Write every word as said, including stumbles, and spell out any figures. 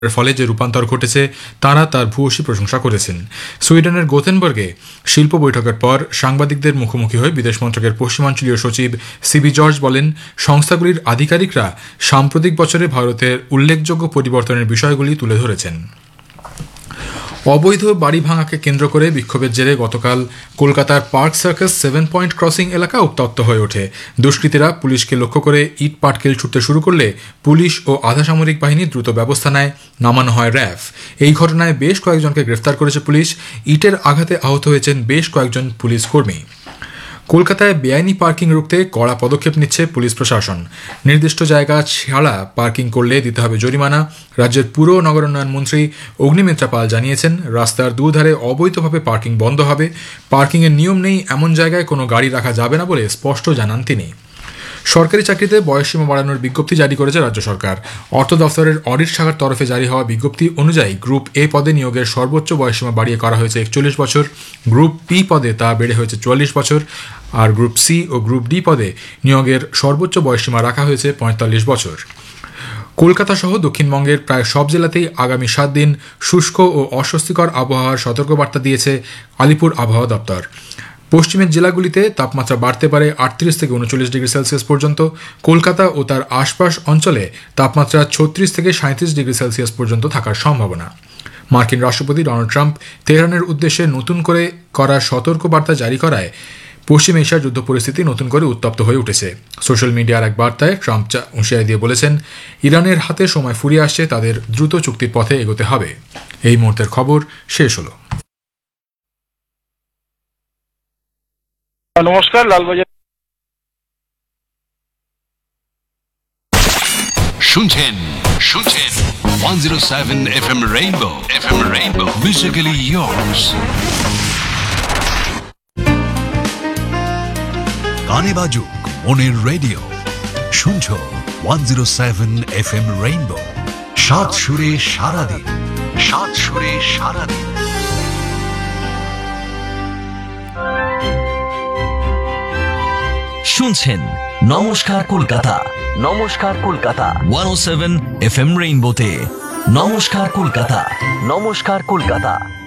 এর ফলে যে রূপান্তর ঘটেছে তারা তার ভূয়সী প্রশংসা করেছেন। সুইডেনের গোথেনবার্গে শিল্প বৈঠকের পর সাংবাদিকদের মুখোমুখি হয়ে বিদেশ মন্ত্রকের পশ্চিমাঞ্চলীয় সচিব সিবি জর্জ বলেন, সংস্থাগুলির আধিকারিকরা সাম্প্রতিক বছরে ভারতের উল্লেখযোগ্য পরিবর্তনের বিষয়গুলি তুলে ধরেছেন। অবৈধ বাড়ি ভাঙাকে কেন্দ্র করে বিক্ষোভের জেরে গতকাল কলকাতার park circus seven point crossing এলাকা উত্তপ্ত হয়ে ওঠে। দুষ্কৃতীরা পুলিশকে লক্ষ্য করে ইট পাটকেল ছুটতে শুরু করলে পুলিশ ও আধা সামরিক বাহিনী দ্রুত ব্যবস্থা নেয়, নামানো হয় র্যাফ। এই ঘটনায় বেশ কয়েকজনকে গ্রেফতার করেছে পুলিশ। ইটের আঘাতে আহত হয়েছেন বেশ কয়েকজন পুলিশ কর্মী। কলকাতায় বেআইনি পার্কিং রুখতে কড়া পদক্ষেপ নিচ্ছে পুলিশ প্রশাসন। নির্দিষ্ট জায়গা ছাড়া পার্কিং করলে দিতে হবে জরিমানা। রাজ্যের পুর ও নগরোন্নয়ন মন্ত্রী অগ্নিমিত্রা পাল জানিয়েছেন, রাস্তার দুধারে অবৈধভাবে পার্কিং বন্ধ হবে। পার্কিংয়ের নিয়ম নেই এমন জায়গায় কোনো গাড়ি রাখা যাবে না বলে স্পষ্ট জানান তিনি। সরকারি চাকরিতে বয়সসীমা বাড়ানোর বিজ্ঞপ্তি জারি করেছে রাজ্য সরকার। অর্থ দফতরের অডিট শাখার তরফে জারি হওয়া বিজ্ঞপ্তি অনুযায়ী গ্রুপ এ পদে নিয়োগের সর্বোচ্চ বয়সসীমা বাড়িয়ে করা হয়েছে একচল্লিশ বছর, গ্রুপ পি পদে তা বেড়ে হয়েছে চুয়াল্লিশ বছর, আর গ্রুপ সি ও গ্রুপ ডি পদে নিয়োগের সর্বোচ্চ বয়সসীমা রাখা হয়েছে পঁয়তাল্লিশ বছর। কলকাতা সহ দক্ষিণবঙ্গের প্রায় সব জেলাতেই আগামী সাত দিন শুষ্ক ও অস্বস্তিকর আবহাওয়ার সতর্কবার্তা দিয়েছে আলিপুর আবহাওয়া দপ্তর। পশ্চিমের জেলাগুলিতে তাপমাত্রা বাড়তে পারে আটত্রিশ থেকে উনচল্লিশ ডিগ্রি সেলসিয়াস পর্যন্ত। কলকাতা ও তার আশপাশ অঞ্চলে তাপমাত্রা ছত্রিশ থেকে সাঁত্রিশ ডিগ্রি সেলসিয়াস পর্যন্ত থাকার সম্ভাবনা। মার্কিন রাষ্ট্রপতি ডোনাল্ড ট্রাম্প তেহরানের উদ্দেশ্যে নতুন করে করা সতর্কবার্তা জারি করায় পশ্চিম এশিয়ার যুদ্ধ পরিস্থিতি নতুন করে উত্তপ্ত হয়ে উঠেছে। সোশ্যাল মিডিয়ার এক বার্তায় ট্রাম্প হুঁশিয়ারি দিয়ে বলেছেন, ইরানের হাতে সময় ফুরিয়ে আসছে, তাদের দ্রুত চুক্তির পথে এগোতে হবে। এই মুহূর্তের খবর শেষ হলো। নমস্কার, লালবাজার শুনছেন শুনছেন one zero seven F M rainbow F M rainbow musically years. গানে বাজুক মনের রেডিও, শুনছো one zero seven F M rainbow. সাত সুরে সারাদিন, সাত সুরে সারাদিন। শুনছেন নমস্কার কলকাতা, নমস্কার কলকাতা একশো সাত এফ এম রেইনবোতে। নমস্কার কলকাতা, নমস্কার কলকাতা।